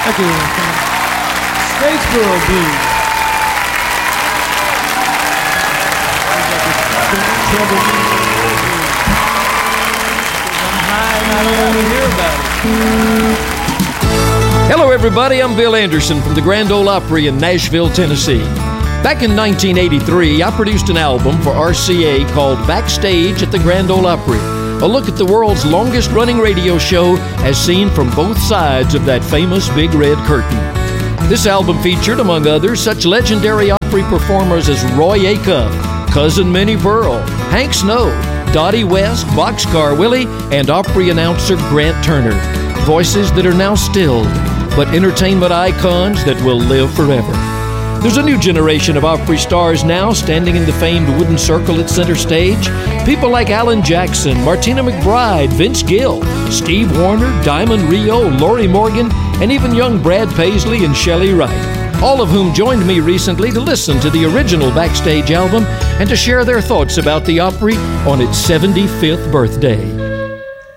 Thank you. Statesboro Blues. Hello, everybody. I'm Bill Anderson from the Grand Ole Opry in Nashville, Tennessee. Back in 1983, I produced an album for RCA called Backstage at the Grand Ole Opry, a look at the world's longest-running radio show as seen from both sides of that famous big red curtain. This album featured, among others, such legendary Opry performers as Roy Acuff, Cousin Minnie Pearl, Hank Snow, Dottie West, Boxcar Willie, and Opry announcer Grant Turner. Voices that are now stilled, but entertainment icons that will live forever. There's a new generation of Opry stars now standing in the famed wooden circle at center stage. People like Alan Jackson, Martina McBride, Vince Gill, Steve Warner, Diamond Rio, Lori Morgan, and even young Brad Paisley and Shelley Wright, all of whom joined me recently to listen to the original Backstage album and to share their thoughts about the Opry on its 75th birthday.